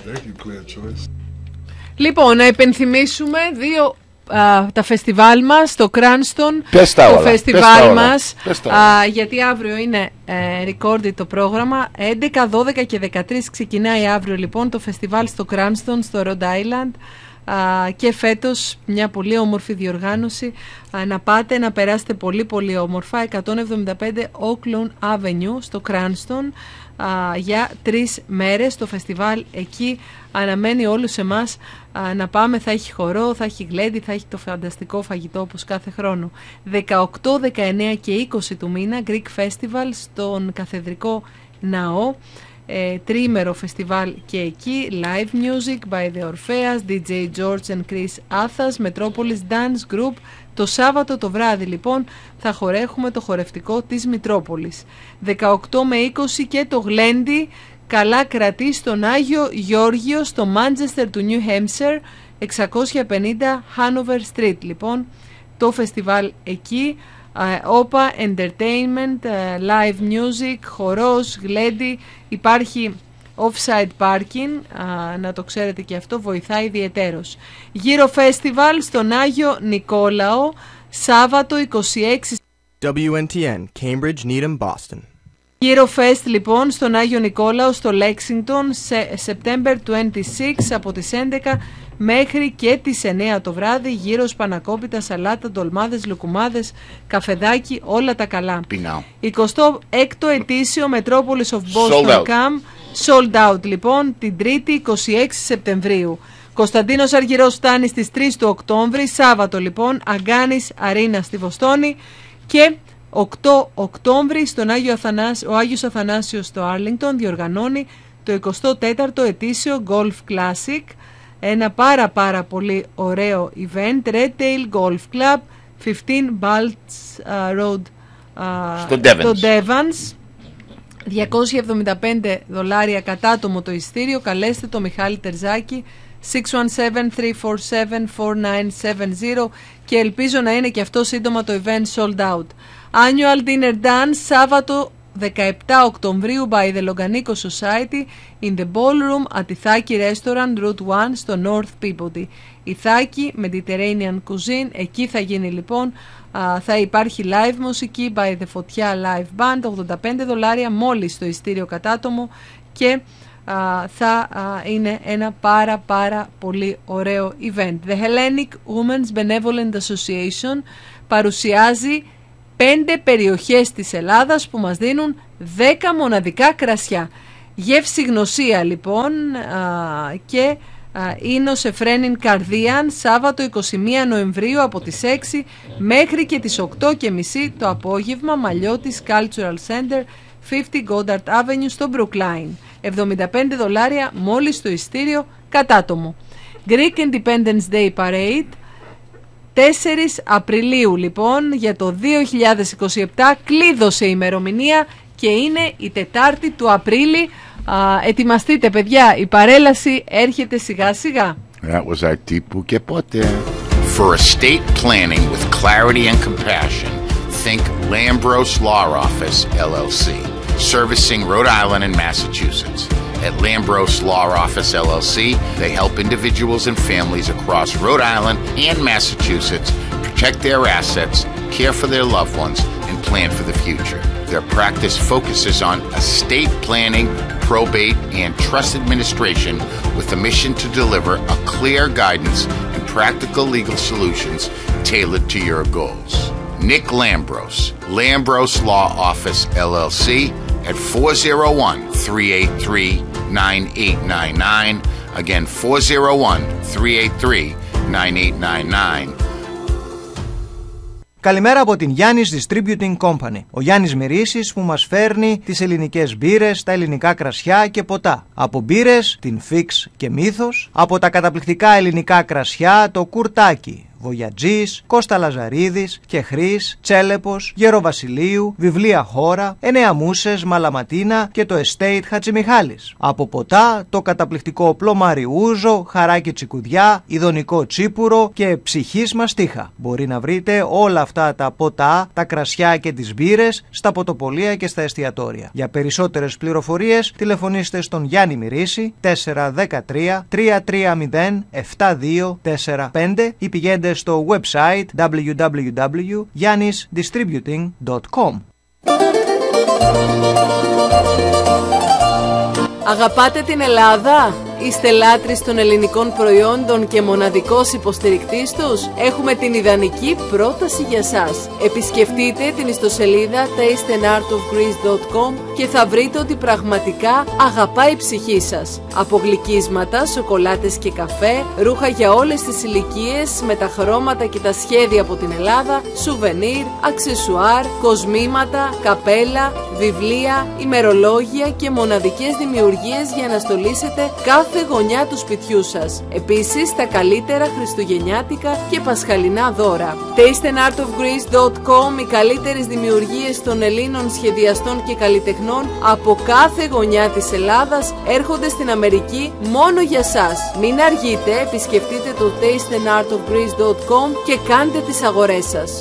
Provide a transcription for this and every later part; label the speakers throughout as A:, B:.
A: Λοιπόν, να υπενθυμίσουμε τα φεστιβάλ μας, το Cranston, το φεστιβάλ μας, γιατί αύριο είναι recorded το πρόγραμμα, 11, 12 και 13 ξεκινάει αύριο λοιπόν το φεστιβάλ στο Cranston, στο Rhode Island, και φέτος μια πολύ όμορφη διοργάνωση, να πάτε να περάσετε πολύ πολύ όμορφα, 175 Oaklawn Avenue στο Cranston, για 3 μέρες το φεστιβάλ εκεί αναμένει όλους εμάς να πάμε. Θα έχει χορό, θα έχει γλέντι, θα έχει το φανταστικό φαγητό όπως κάθε χρόνο. 18, 19 και 20 του μήνα Greek Festival στον Καθεδρικό Ναό, τρίμερο φεστιβάλ και εκεί, live music by the Orpheus, DJ George and Chris Athas, Metropolis Dance Group. Το Σάββατο το βράδυ λοιπόν θα χορεύουμε το χορευτικό της Μητρόπολης. 18 με 20 και το γλέντι καλά κρατεί στον Άγιο Γεώργιο στο Μάντσεστερ του New Hampshire, 650 Hanover Street λοιπόν το φεστιβάλ εκεί. Όπα, entertainment, live music, χορός, γλέντι, υπάρχει off-site parking, να το ξέρετε και αυτό, βοηθάει ιδιαιτέρως. Γύρο Festival στον Άγιο Νικόλαο, Σάββατο 26
B: WNTN, Cambridge, Needham, Boston.
A: Γύρο Fest λοιπόν στον Άγιο Νικόλαο στο Lexington, September 26 από τις 11 μέχρι και τις 9 το βράδυ. Γύρος, πανακόπιτα, σαλάτα, ντολμάδες, λουκουμάδες, καφεδάκι, όλα τα καλά. 26ο ετήσιο Metropolis of Boston Camp, sold out λοιπόν την 3η 26 Σεπτεμβρίου. Κωνσταντίνος Αργυρός φτάνει στις 3 του Οκτώβρη, Σάββατο λοιπόν, Αγκάνης Αρίνα στη Βοστόνη, και 8 Οκτώβρη στον ο Άγιος Αθανάσιος στο Άρλινγκτον διοργανώνει το 24ο ετήσιο Golf Classic, ένα πάρα πολύ ωραίο event, Red Tail Golf Club, 15 Balts Road στο Devons. $275 κατάτομο το ειστήριο. Καλέστε το Μιχάλη Τερζάκη, 617-347-4970, και ελπίζω να είναι και αυτό σύντομα το event sold out. Annual Dinner Dance Σάββατο 17 Οκτωβρίου by the Loganico Society in the Ballroom at Ithaki Restaurant Route 1 στο North Peabody. Ithaki Mediterranean Cuisine, εκεί θα γίνει λοιπόν, θα υπάρχει live μουσική by the Φωτιά Live Band, $85 μόλις το ειστήριο κατάτομο, και θα είναι ένα πάρα πολύ ωραίο event. The Hellenic Women's Benevolent Association παρουσιάζει 5 περιοχές της Ελλάδας που μας δίνουν 10 μοναδικά κρασιά. Γεύση γνωσία λοιπόν, και Ίνος Εφρένιν Καρδίαν, Σάββατο 21 Νοεμβρίου από τις 6 μέχρι και τις 8:30 το απόγευμα, Μαλιώτης Cultural Center, 50 Goddard Avenue στο Brookline. $75 μόλις το ειστήριο κατάτομο. Greek Independence Day Parade 4 Απριλίου λοιπόν για το 2027, κλείδωσε η ημερομηνία και είναι η Τετάρτη του Απρίλη. Ετοιμαστείτε παιδιά, η παρέλαση έρχεται σιγά σιγά.
C: That was our Tipu Kepote. For estate planning with clarity and compassion, think Lambros Law Office, LLC, servicing Rhode Island and Massachusetts. At Lambros Law Office, LLC, they help individuals and families across Rhode Island and Massachusetts protect their assets, care for their loved ones, and plan for the future. Their practice focuses on estate planning, probate, and trust administration with a mission to deliver a clear guidance and practical legal solutions tailored to your goals. Nick Lambros, Lambros Law Office, LLC, at 401-383-9899. Again, 401-383-9899.
D: Καλημέρα από την Γιάννης Distributing Company. Ο Γιάννης Μυρίσης που μας φέρνει τις ελληνικές μπύρες, τα ελληνικά κρασιά και ποτά. Από μπύρες, την Fix και Μύθος. Από τα καταπληκτικά ελληνικά κρασιά, το Κουρτάκι, Βογιατζής, Κώστα Λαζαρίδης, Κεχρής, Τσέλεπος, Γεροβασιλείου, Βιβλία Χώρα, Εννέα Μούσες, Μαλαματίνα και το Estate Χατζημιχάλης. Από ποτά το καταπληκτικό πλωμαριούζο, χαράκι τσικουδιά, ειδονικό τσίπουρο και ψυχής μαστίχα. Μπορεί να βρείτε όλα αυτά τα ποτά, τα κρασιά και τις μπύρες στα ποτοπολία και στα εστιατόρια. Για περισσότερες πληροφορίες τηλεφωνήστε στον Γιάννη Μυρίση 413 330 7245 ή πηγαίνετε στο website www.yannisdistributing.com.
A: Αγαπάτε την Ελλάδα? Είστε λάτρεις των ελληνικών προϊόντων και μοναδικός υποστηρικτής τους? Έχουμε την ιδανική πρόταση για σας. Επισκεφτείτε την ιστοσελίδα tasteandartofgreece.com και θα βρείτε ότι πραγματικά αγαπάει η ψυχή σας. Από γλυκίσματα, σοκολάτες και καφέ, ρούχα για όλες τις ηλικίες με τα χρώματα και τα σχέδια από την Ελλάδα, σουβενίρ, αξεσουάρ, κοσμήματα, καπέλα, βιβλία, ημερολόγια και μοναδικές δημιουργίες για να στολίσετε κάθε γωνιά του σπιτιού σας. Επίσης, τα καλύτερα χριστουγεννιάτικα και πασχαλινά δώρα. tasteandartofgreece.com, οι καλύτερες δημιουργίες των Ελλήνων σχεδιαστών και καλλιτεχνών από κάθε γωνιά της Ελλάδας έρχονται στην Αμερική μόνο για σας. Μην αργείτε, επισκεφτείτε το tasteandartofgreece.com και κάντε τις αγορές σας.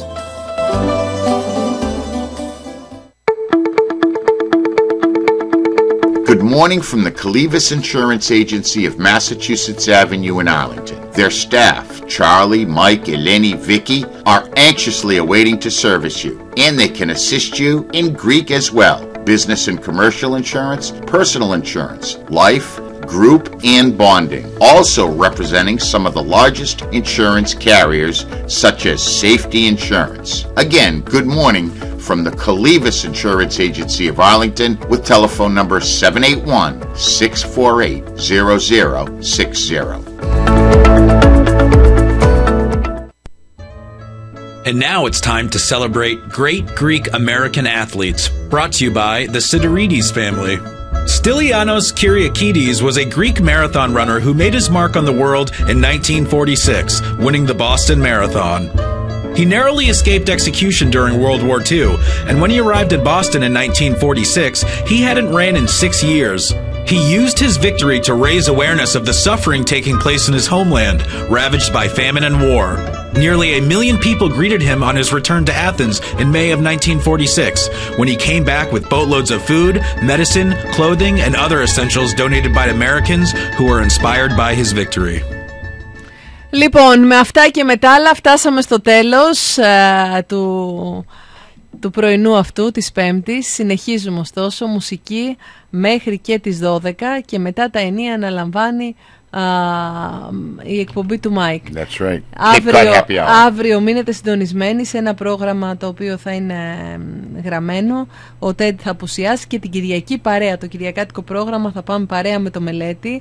C: Good morning from the Calivas Insurance Agency of Massachusetts Avenue in Arlington. Their staff, Charlie, Mike, Eleni, Vicky, are anxiously awaiting to service you, and they can assist you in Greek as well. Business and commercial insurance, personal insurance, life, group, and bonding. Also representing some of the largest insurance carriers, such as Safety Insurance. Again, good morning from the Calivas Insurance Agency of Arlington with telephone number 781-648-0060.
E: And now it's time to celebrate great Greek American athletes, brought to you by the Siderides family. Stylianos Kyriakides was a Greek marathon runner who made his mark on the world in 1946, winning the Boston Marathon. He narrowly escaped execution during World War II, and when he arrived at Boston in 1946, he hadn't ran in 6 years. He used his victory to raise awareness of the suffering taking place in his homeland, ravaged by famine and war. Nearly 1 million people greeted him on his return to Athens in May of 1946, when he came back with boatloads of food, medicine, clothing, and other essentials donated by Americans who were inspired by his victory.
A: Λοιπόν, με αυτά και με τα άλλα φτάσαμε στο τέλος του πρωινού αυτού της Πέμπτης. Συνεχίζουμε ωστόσο μουσική μέχρι και τις 12 και μετά τα ενία αναλαμβάνει η εκπομπή του Μάικ.
C: That's right.
A: Αύριο μείνετε συντονισμένοι σε ένα πρόγραμμα το οποίο θα είναι γραμμένο. Ο Τέντ θα απουσιάσει και την Κυριακή παρέα. Το κυριακάτικο πρόγραμμα θα πάμε παρέα με το Μελέτη.